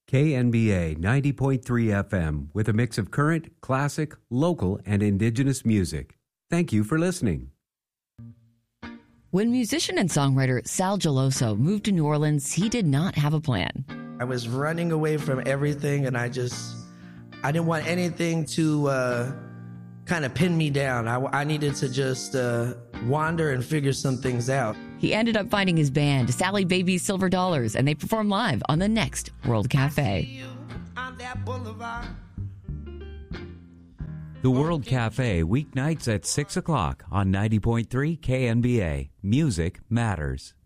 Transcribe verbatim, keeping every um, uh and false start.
K N B A ninety point three F M with a mix of current, classic, local, and indigenous music. Thank you for listening. When musician and songwriter Sal Geloso moved to New Orleans, he did not have a plan. I was running away from everything, and I just, I didn't want anything to uh, kind of pin me down. I, I needed to just uh, wander and figure some things out. He ended up finding his band, Sally Baby's Silver Dollars, and they performed live on the next World Cafe. The World Cafe, weeknights at six o'clock on ninety point three K N B A. Music matters.